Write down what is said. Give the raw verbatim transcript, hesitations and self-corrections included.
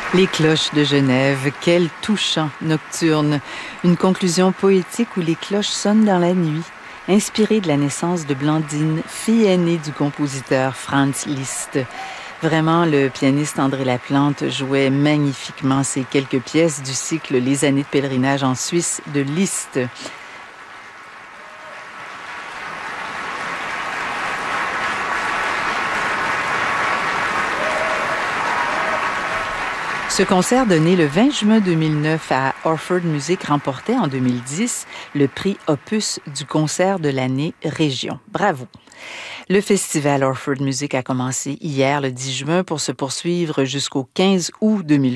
Les cloches de Genève, quel touchant nocturne. Une conclusion poétique où les cloches sonnent dans la nuit, inspirée de la naissance de Blandine, fille aînée du compositeur Franz Liszt. Vraiment, le pianiste André Laplante jouait magnifiquement ces quelques pièces du cycle Les années de pèlerinage en Suisse de Liszt. Ce concert donné le vingt juin deux mille neuf à Orford Music remportait en deux mille dix le prix Opus du concert de l'année Région. Bravo! Le festival Orford Music a commencé hier le dix juin pour se poursuivre jusqu'au quinze août deux mille